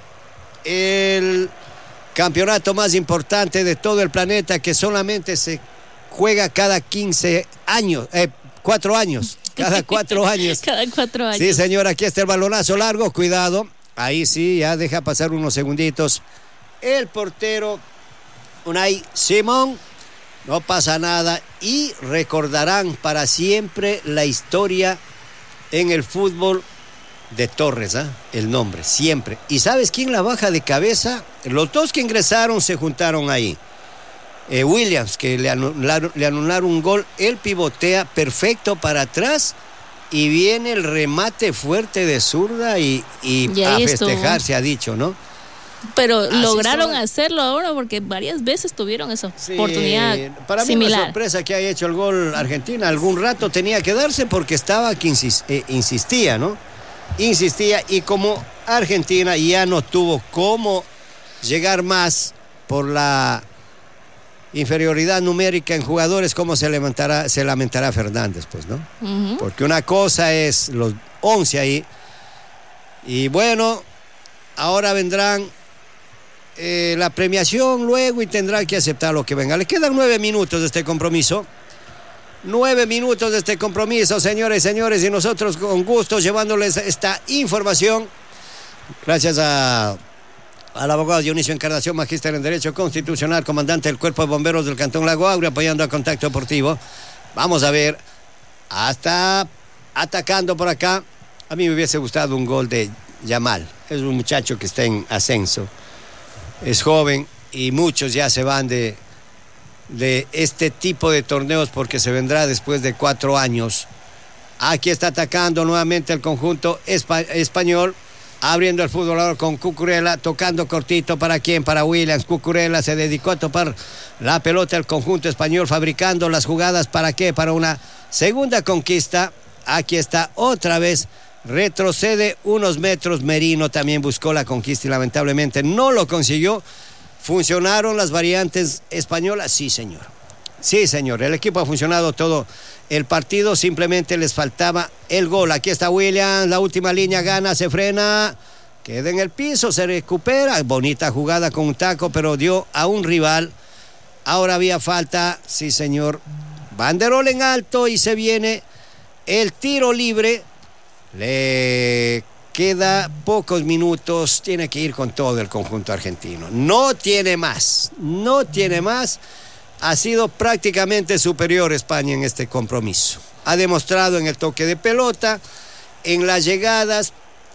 el campeonato más importante de todo el planeta, que solamente se juega cada quince años, eh, cuatro años, cada cuatro años. Cada cuatro años. Sí, señor, aquí está el balonazo largo, cuidado. Ahí sí, ya deja pasar unos segunditos. El portero, Unai Simón, no pasa nada y recordarán para siempre la historia en el fútbol de Torres, ¿eh? El nombre, siempre. ¿Y sabes quién la baja de cabeza? Los dos que ingresaron se juntaron ahí. Eh, Williams, que le anularon, le anularon un gol, él pivotea perfecto para atrás y viene el remate fuerte de zurda y, y, y a festejar, estuvo. Se ha dicho, ¿no? Pero así lograron son. hacerlo ahora porque varias veces tuvieron esa sí, oportunidad para mí similar. Una sorpresa que haya hecho el gol Argentina. Algún rato tenía que darse porque estaba que insis, eh, insistía, ¿no? Insistía y como Argentina ya no tuvo cómo llegar más por la inferioridad numérica en jugadores, como se lamentará, se lamentará Fernández, pues, ¿no? Uh-huh. Porque una cosa es los once ahí y bueno, ahora vendrán eh, la premiación luego y tendrán que aceptar lo que venga. Le quedan nueve minutos de este compromiso. Nueve minutos de este compromiso, señores y señores, y nosotros con gusto llevándoles esta información. Gracias a, al abogado Dionisio Encarnación, magíster en Derecho Constitucional, comandante del Cuerpo de Bomberos del Cantón Lago Agrio, apoyando a Contacto Deportivo. Vamos a ver, hasta atacando por acá. A mí me hubiese gustado un gol de Yamal. Es un muchacho que está en ascenso. Es joven y muchos ya se van de... de este tipo de torneos porque se vendrá después de cuatro años. Aquí está atacando nuevamente el conjunto espa- español, abriendo el fútbol ahora con Cucurella, tocando cortito. ¿Para quién? Para Williams. Cucurella se dedicó a topar la pelota el conjunto español, fabricando las jugadas. ¿Para qué? Para una segunda conquista. Aquí está otra vez, retrocede unos metros. Merino también buscó la conquista y lamentablemente no lo consiguió. ¿Funcionaron las variantes españolas? Sí, señor. Sí, señor. El equipo ha funcionado todo el partido. Simplemente les faltaba el gol. Aquí está Williams. La última línea gana, se frena. Queda en el piso, se recupera. Bonita jugada con un taco, pero dio a un rival. Ahora había falta. Sí, señor. Banderol en alto y se viene el tiro libre. Le queda pocos minutos, tiene que ir con todo el conjunto argentino. No tiene más, no tiene más. Ha sido prácticamente superior España en este compromiso. Ha demostrado en el toque de pelota, en las llegadas,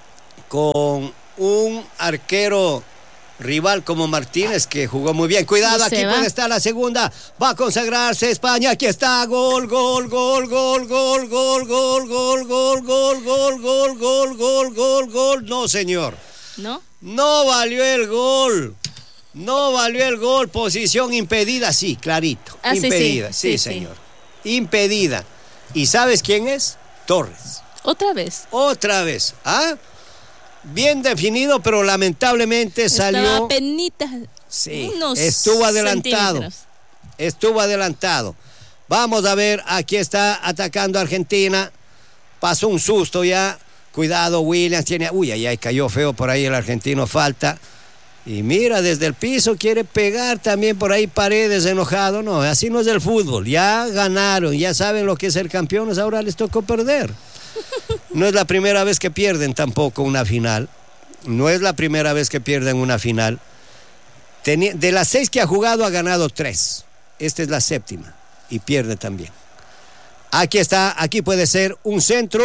con un arquero rival como Martínez, que jugó muy bien. Cuidado, aquí va. puede estar la segunda. Va a consagrarse España. Aquí está. Gol, gol, gol, gol, gol, gol, gol, gol, gol, gol, gol, gol, gol, gol, gol, gol. No, señor. ¿No? No valió el gol. No valió el gol. Posición impedida, sí, clarito. Ah, sí, impedida, sí, sí, sí, señor. Impedida. ¿Y sabes quién es? Torres. Otra vez. Otra vez. ¿Ah? Bien definido, pero lamentablemente salió. Estaba penita. Sí, Unos estuvo adelantado. centímetros. Estuvo adelantado. Vamos a ver, aquí está atacando Argentina. Pasó un susto ya. Cuidado, Williams tiene. Uy, ay, ay, cayó feo por ahí el argentino, falta. Y mira, desde el piso quiere pegar también por ahí Paredes, enojado. No, así no es el fútbol. Ya ganaron, ya saben lo que es ser campeones, ahora les tocó perder. No es la primera vez que pierden tampoco una final. No es la primera vez que pierden una final. Teni- de las seis que ha jugado ha ganado tres. Esta es la séptima y pierde también. Aquí está, aquí puede ser un centro.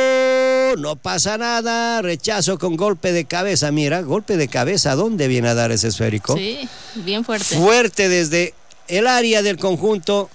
No pasa nada. Rechazo con golpe de cabeza. Mira, golpe de cabeza. ¿A dónde viene a dar ese esférico? Sí, bien fuerte. Fuerte desde el área del conjunto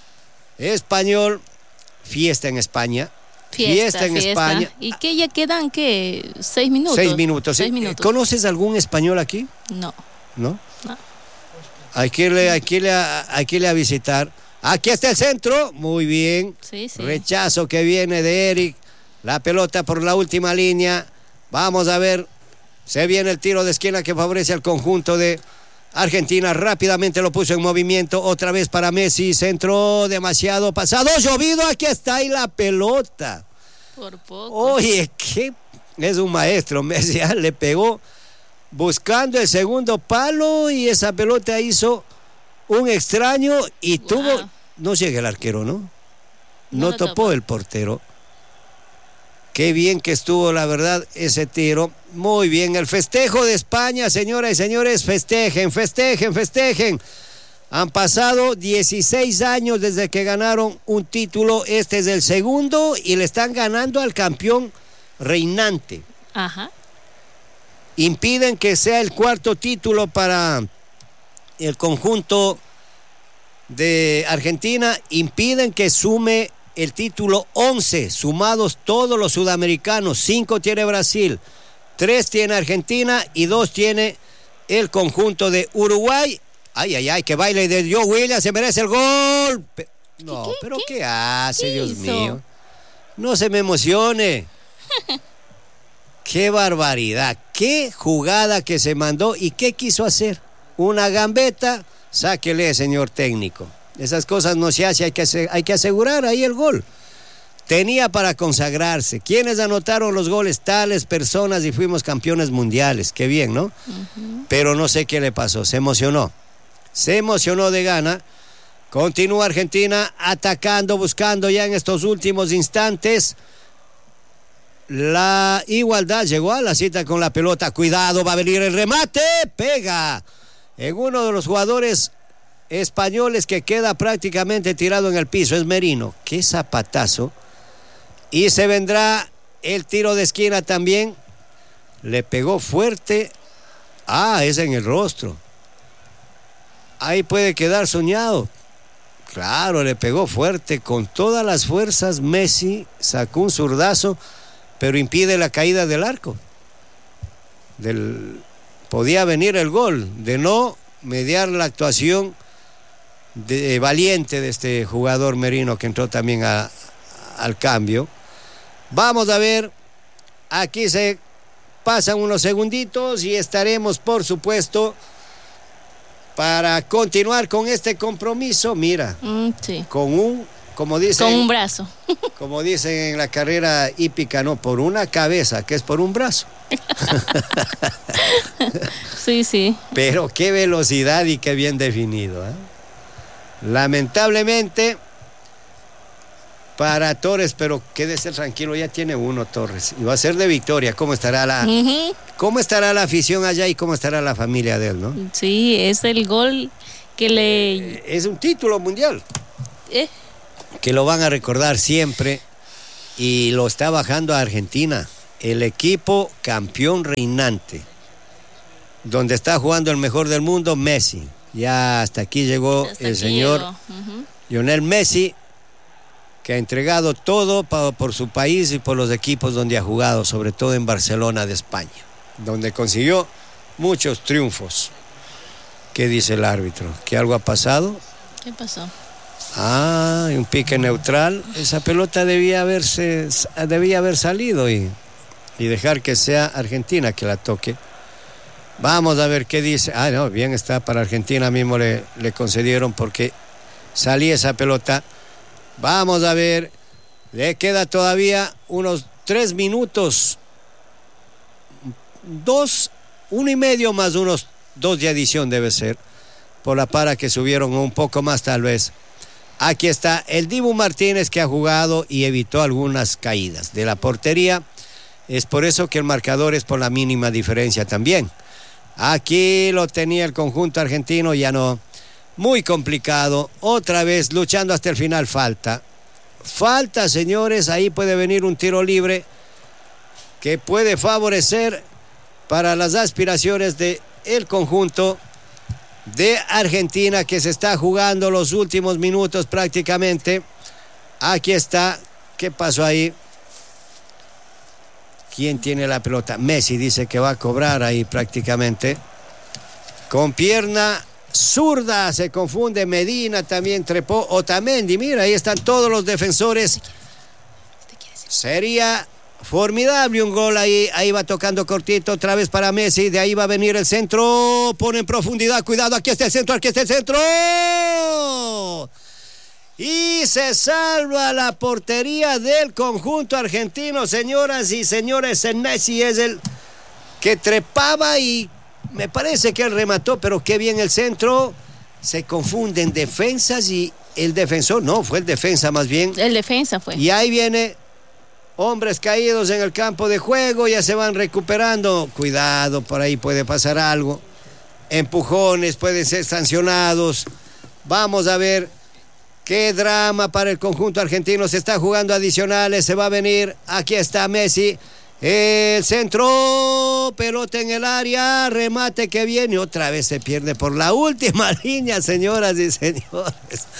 español. Fiesta en España. Fiesta, Fiesta en fiesta. España. ¿Y qué ya quedan? ¿Qué? ¿Seis minutos? Seis minutos. Seis ¿sí? minutos. ¿Conoces algún español aquí? No. ¿No? No. Hay que irle, hay que irle a, hay que irle a visitar. Aquí está el centro. Muy bien. Sí, sí. Rechazo que viene de Eric. La pelota por la última línea. Vamos a ver. Se viene el tiro de esquina que favorece al conjunto de Argentina. Rápidamente lo puso en movimiento. Otra vez para Messi. Centro demasiado pasado. Llovido. Aquí está. Y la pelota. Por poco. Oye, que es un maestro. Messi ah, le pegó buscando el segundo palo. Y esa pelota hizo un extraño. Y Wow. tuvo. No llega el arquero, ¿no? No, No lo topó topó. el portero. Qué bien que estuvo, la verdad, ese tiro. Muy bien, el festejo de España, señoras y señores, festejen, festejen, festejen. Han pasado dieciséis años desde que ganaron un título. Este es el segundo y le están ganando al campeón reinante. Ajá. Impiden que sea el cuarto título para el conjunto de Argentina. Impiden que sume el título once, sumados todos los sudamericanos. Cinco tiene Brasil, tres tiene Argentina y dos tiene el conjunto de Uruguay. Ay, ay, ay, que baile de Joe Williams, se merece el gol. Pe- no, ¿Qué, qué, pero qué? ¿qué hace, ¿Qué Dios hizo? mío? No se me emocione. Qué barbaridad, qué jugada que se mandó y qué quiso hacer. Una gambeta, sáquele, señor técnico. Esas cosas no se hace, hay que, hay que asegurar ahí el gol. Tenía para consagrarse. ¿Quiénes anotaron los goles? Tales personas y fuimos campeones mundiales. Qué bien, ¿no? Uh-huh. Pero no sé qué le pasó, se emocionó. Se emocionó de gana. Continúa Argentina atacando, buscando ya en estos últimos instantes la igualdad. Llegó a la cita con la pelota. Cuidado, va a venir el remate. Pega en uno de los jugadores españoles que queda prácticamente tirado en el piso. Es Merino. Qué zapatazo. Y se vendrá el tiro de esquina también. Le pegó fuerte. Ah, es en el rostro. Ahí puede quedar soñado. Claro, le pegó fuerte. Con todas las fuerzas Messi sacó un zurdazo, pero impide la caída del arco. Del... Podía venir el gol. De no mediar la actuación de, valiente de este jugador Merino, que entró también a, al cambio. Vamos a ver, aquí se pasan unos segunditos y estaremos, por supuesto, para continuar con este compromiso. Mira, mm, sí. con un, como dicen, con un brazo. Como dicen en la carrera hípica, no por una cabeza, que es por un brazo. Sí, sí. Pero qué velocidad y qué bien definido, ¿eh? Lamentablemente para Torres, pero quédese tranquilo, ya tiene uno Torres. Y va a ser de victoria. ¿Cómo estará la, uh-huh. ¿Cómo estará la afición allá y cómo estará la familia de él, no? Sí, es el gol que le... Eh, es un título mundial. Eh. Que lo van a recordar siempre. Y lo está bajando a Argentina. El equipo campeón reinante. Donde está jugando el mejor del mundo, Messi. Ya hasta aquí llegó hasta el aquí señor uh-huh. Lionel Messi, que ha entregado todo pa, por su país y por los equipos donde ha jugado, sobre todo en Barcelona de España, donde consiguió muchos triunfos. ¿Qué dice el árbitro? ¿Que algo ha pasado? ¿Qué pasó? Ah, un pique neutral. Esa pelota debía haberse, debía haber salido y, y dejar que sea Argentina que la toque. Vamos a ver qué dice. Ah, no, bien está para Argentina, mismo le, le concedieron porque salía esa pelota. Vamos a ver, le queda todavía unos tres minutos, dos, uno y medio más unos dos de adición debe ser, por la para que subieron un poco más tal vez. Aquí está el Dibu Martínez, que ha jugado y evitó algunas caídas de la portería. Es por eso que el marcador es por la mínima diferencia también. Aquí lo tenía el conjunto argentino, ya no. Muy complicado, otra vez luchando hasta el final, falta. Falta, señores, ahí puede venir un tiro libre que puede favorecer para las aspiraciones del conjunto de Argentina, que se está jugando los últimos minutos prácticamente. Aquí está, ¿qué pasó ahí? ¿Quién tiene la pelota? Messi dice que va a cobrar ahí prácticamente. Con pierna zurda, se confunde. Medina también trepó. Otamendi, mira, ahí están todos los defensores. Sería formidable un gol ahí. Ahí va tocando cortito otra vez para Messi. De ahí va a venir el centro. Pone en profundidad. Cuidado, aquí está el centro, aquí está el centro. Y se salva la portería del conjunto argentino, señoras y señores. Messi es el que trepaba y me parece que él remató, pero qué bien el centro. Se confunden defensas y el defensor, no, fue el defensa más bien. El defensa fue. Y ahí viene, hombres caídos en el campo de juego, ya se van recuperando. Cuidado, por ahí puede pasar algo. Empujones pueden ser sancionados. Vamos a ver qué drama para el conjunto argentino. Se está jugando adicionales, se va a venir. Aquí está Messi. El centro, pelota en el área, remate que viene, otra vez se pierde por la última línea, señoras y señores.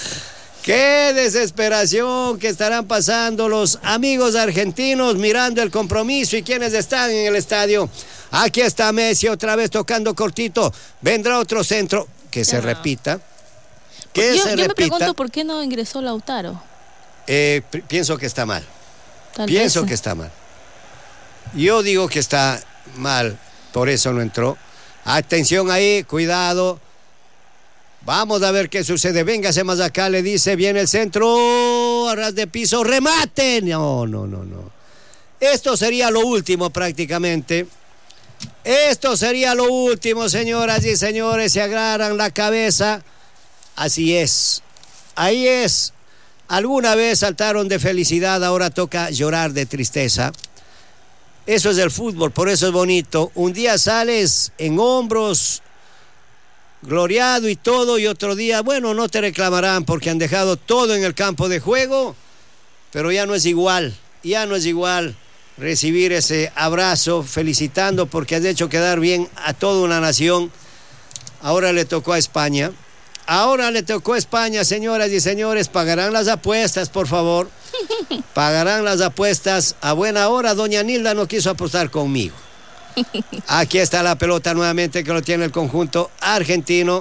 Qué desesperación que estarán pasando los amigos argentinos mirando el compromiso y quienes están en el estadio. Aquí está Messi otra vez tocando cortito, vendrá otro centro, que se repita. Que yo, se yo repita. me pregunto por qué no ingresó Lautaro. Eh, pienso que está mal. Tal pienso vez. que está mal. Yo digo que está mal, por eso no entró. Atención ahí, cuidado. Vamos a ver qué sucede. Véngase más acá, le dice, viene el centro, a ras de piso, remate. No, no, no, no. Esto sería lo último prácticamente. Esto sería lo último, señoras y señores. Se agarran la cabeza. Así es. Ahí es. Alguna vez saltaron de felicidad, ahora toca llorar de tristeza. Eso es el fútbol, por eso es bonito. Un día sales en hombros, gloriado y todo, y otro día, bueno, no te reclamarán porque han dejado todo en el campo de juego, pero ya no es igual, ya no es igual recibir ese abrazo felicitando porque has hecho quedar bien a toda una nación. Ahora le tocó a España. Ahora le tocó a España, señoras y señores. Pagarán las apuestas, por favor. Pagarán las apuestas. A buena hora, doña Nilda no quiso apostar conmigo. Aquí está la pelota nuevamente que lo tiene el conjunto argentino.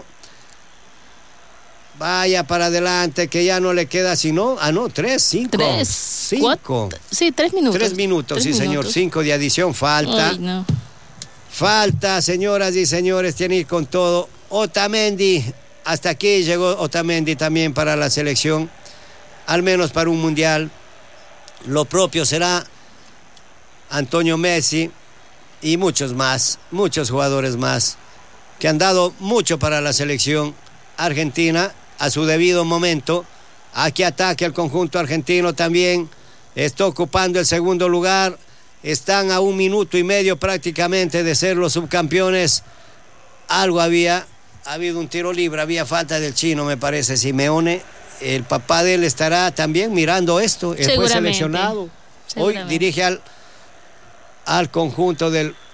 Vaya para adelante, que ya no le queda sino... Ah, no, tres, cinco. Tres. Cinco. Cuatro, sí, tres minutos. Tres minutos, tres sí, minutos. señor. Cinco de adición, falta. Ay, no. Falta, señoras y señores, tiene que ir con todo. Otamendi, hasta aquí llegó Otamendi también para la selección, al menos para un mundial. Lo propio será Antonio Messi y muchos más, muchos jugadores más, que han dado mucho para la selección argentina a su debido momento. Aquí ataque el conjunto argentino también. Está ocupando el segundo lugar. Están a un minuto y medio prácticamente de ser los subcampeones. Algo había, ha habido un tiro libre, había falta del chino, me parece, Simeone. El papá de él estará también mirando esto. Él fue seleccionado. Hoy dirige al, al conjunto del